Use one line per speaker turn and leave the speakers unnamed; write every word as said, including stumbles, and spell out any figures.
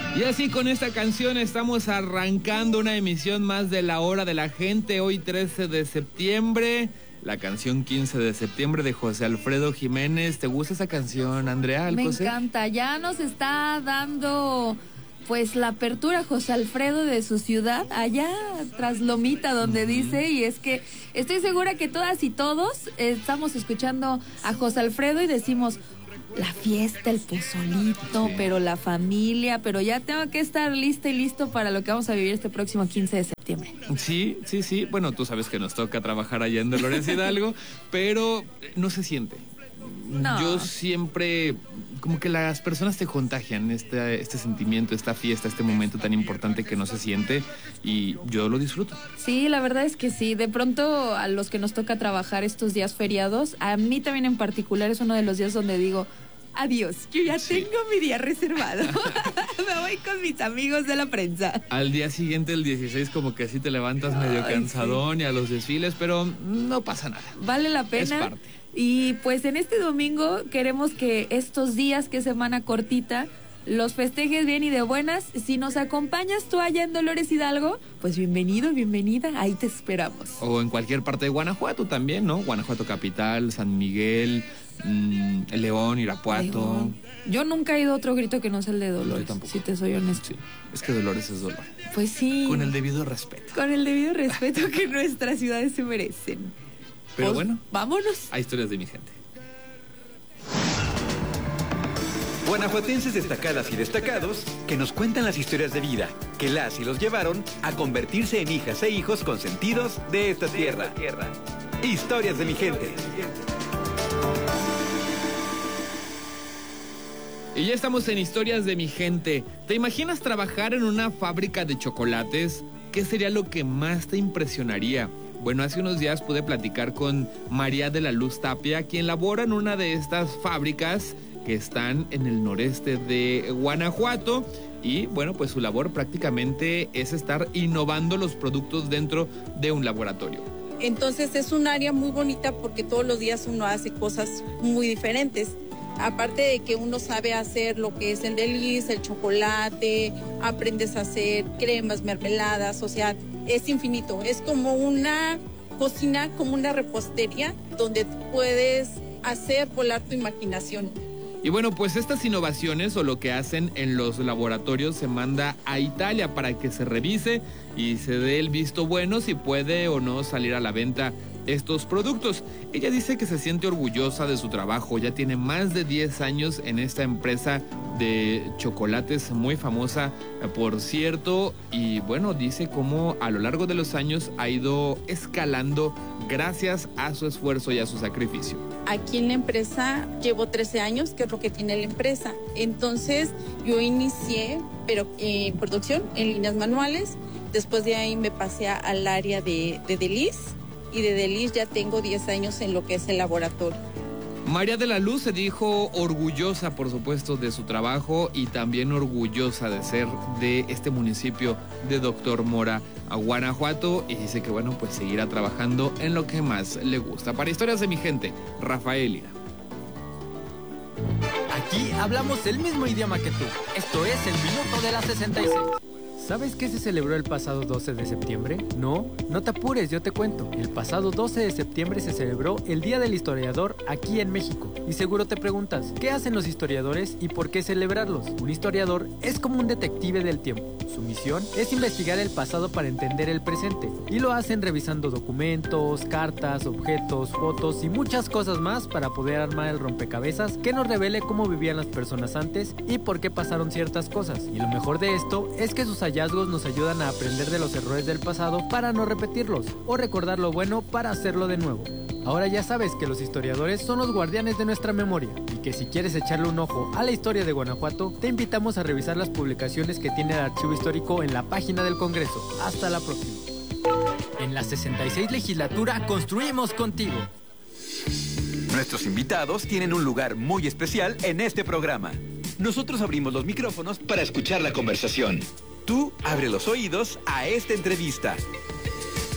Y así con esta canción estamos arrancando una emisión más de La Hora de la Gente, hoy trece de septiembre, la canción quince de septiembre de José Alfredo Jiménez. ¿Te gusta esa canción, Andrea Alcocer?
Me encanta, ya nos está dando pues la apertura José Alfredo de su ciudad, allá tras Lomita, donde uh-huh. dice, y es que estoy segura que todas y todos estamos escuchando a José Alfredo y decimos, la fiesta, el pozolito, sí. pero la familia, pero ya tengo que estar lista y listo para lo que vamos a vivir este próximo quince de septiembre.
Sí, sí, sí, bueno, tú sabes que nos toca trabajar allá en Dolores Hidalgo, pero no se siente. No. Yo siempre, como que las personas te contagian este, este sentimiento, esta fiesta, este momento tan importante que no se siente, y yo lo disfruto.
Sí, la verdad es que sí. De pronto a los que nos toca trabajar estos días feriados, a mí también en particular es uno de los días donde digo, adiós, yo ya sí. tengo mi día reservado. Me voy con mis amigos de la prensa.
Al día siguiente, el dieciséis, como que así te levantas Ay, medio cansadón sí. y a los desfiles, pero no pasa nada.
Vale la pena.
Es parte.
Y pues en este domingo queremos que estos días, que es semana cortita, los festejes bien y de buenas. Si nos acompañas tú allá en Dolores Hidalgo, pues bienvenido, bienvenida, ahí te esperamos.
O en cualquier parte de Guanajuato también, ¿no? Guanajuato capital, San Miguel, mmm, León, Irapuato. León.
Yo nunca he ido a otro grito que no sea el de Dolores, no, si te soy honesto.
Sí, es que Dolores es dolor.
Pues sí.
Con el debido respeto.
Con el debido respeto que nuestras ciudades se merecen.
Pero
pues,
bueno,
vámonos
a historias de mi gente.
Guanajuatenses destacadas y destacados que nos cuentan las historias de vida que las y los llevaron a convertirse en hijas e hijos consentidos de esta tierra. De esta tierra. Historias de mi gente.
Y ya estamos en Historias de mi gente. ¿Te imaginas trabajar en una fábrica de chocolates? ¿Qué sería lo que más te impresionaría? Bueno, hace unos días pude platicar con María de la Luz Tapia, quien labora en una de estas fábricas que están en el noreste de Guanajuato. Y bueno, pues su labor prácticamente es estar innovando los productos dentro de un laboratorio.
Entonces es un área muy bonita porque todos los días uno hace cosas muy diferentes. Aparte de que uno sabe hacer lo que es el delice, el chocolate, aprendes a hacer cremas, mermeladas, o sea, es infinito. Es como una cocina, como una repostería, donde puedes hacer volar tu imaginación.
Y bueno, pues estas innovaciones o lo que hacen en los laboratorios se manda a Italia para que se revise y se dé el visto bueno si puede o no salir a la venta estos productos. Ella dice que se siente orgullosa de su trabajo, ya tiene más de diez años en esta empresa de chocolates muy famosa, por cierto, y bueno, dice cómo a lo largo de los años ha ido escalando gracias a su esfuerzo y a su sacrificio.
Aquí en la empresa llevo trece años, que es lo que tiene la empresa. Entonces yo inicié, pero en producción, en líneas manuales. Después de ahí me pasé al área de, de delice. Y de delice ya tengo diez años en lo que es el laboratorio.
María de la Luz se dijo orgullosa, por supuesto, de su trabajo y también orgullosa de ser de este municipio de Doctor Mora, a Guanajuato, y dice que bueno, pues seguirá trabajando en lo que más le gusta. Para Historias de mi gente, Rafael Ira.
Aquí hablamos el mismo idioma que tú. Esto es el Minuto de la sesenta y seis.
¿Sabes qué se celebró el pasado doce de septiembre? No, no te apures, yo te cuento. El pasado doce de septiembre se celebró el Día del Historiador aquí en México. Y seguro te preguntas, ¿qué hacen los historiadores y por qué celebrarlos? Un historiador es como un detective del tiempo. Su misión es investigar el pasado para entender el presente. Y lo hacen revisando documentos, cartas, objetos, fotos y muchas cosas más para poder armar el rompecabezas que nos revele cómo vivían las personas antes y por qué pasaron ciertas cosas. Y lo mejor de esto es que sus hallazgos nos ayudan a aprender de los errores del pasado para no repetirlos o recordar lo bueno para hacerlo de nuevo. Ahora ya sabes que los historiadores son los guardianes de nuestra memoria y que si quieres echarle un ojo a la historia de Guanajuato, te invitamos a revisar las publicaciones que tiene el Archivo Histórico en la página del Congreso. Hasta la próxima.
En la sesenta y seis legislatura construimos contigo.
Nuestros invitados tienen un lugar muy especial en este programa. Nosotros abrimos los micrófonos para escuchar la conversación. Tú abre los oídos a esta entrevista.